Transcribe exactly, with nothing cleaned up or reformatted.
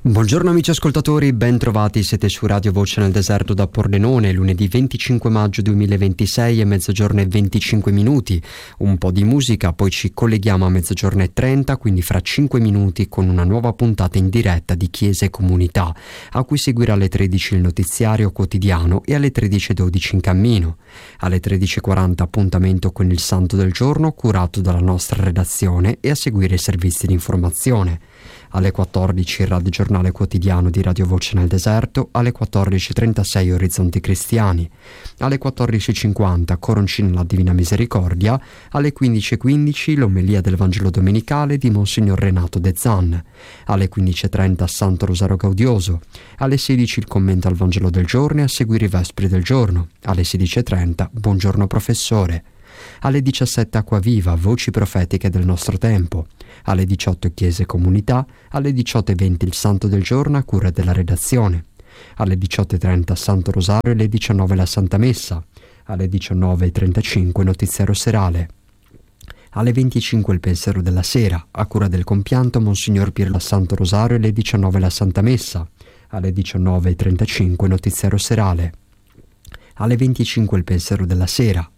Buongiorno amici ascoltatori, ben trovati, siete su Radio Voce nel Deserto da Pordenone, lunedì venticinque maggio duemilaventisei e mezzogiorno e venticinque minuti, un po' di musica, poi ci colleghiamo a mezzogiorno e trenta, quindi fra cinque minuti con una nuova puntata in diretta di Chiesa e Comunità, a cui seguirà alle tredici il notiziario quotidiano e alle tredici e dodici in cammino. Alle tredici e quaranta appuntamento con il Santo del Giorno curato dalla nostra redazione e a seguire i servizi di informazione. Alle quattordici il radiogiornale quotidiano di Radio Voce nel Deserto, alle quattordici e trentasei Orizzonti Cristiani, alle quattordici e cinquanta Coroncina la Divina Misericordia, alle quindici e quindici l'omelia del Vangelo Domenicale di Monsignor Renato De Zan, alle quindici e trenta Santo Rosario Gaudioso, alle sedici il commento al Vangelo del giorno e a seguire i Vespri del giorno, alle sedici e trenta Buongiorno Professore, alle diciassette Acquaviva, voci profetiche del nostro tempo, alle diciotto Chiesa e Comunità, alle diciotto e venti il Santo del Giorno a cura della redazione, alle diciotto e trenta Santo Rosario e alle diciannove la Santa Messa, alle diciannove e trentacinque Notiziario Serale, alle venticinque il Pensiero della Sera a cura del compianto Monsignor Pirla Santo Rosario e alle diciannove la Santa Messa, alle diciannove e trentacinque Notiziario Serale, alle venticinque il Pensiero della Sera